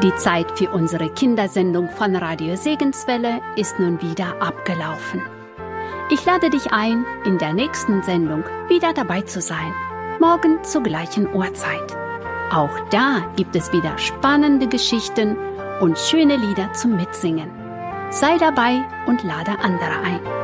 Die Zeit für unsere Kindersendung von Radio Segenswelle ist nun wieder abgelaufen. Ich lade dich ein, in der nächsten Sendung wieder dabei zu sein. Morgen zur gleichen Uhrzeit. Auch da gibt es wieder spannende Geschichten und schöne Lieder zum Mitsingen. Sei dabei und lade andere ein.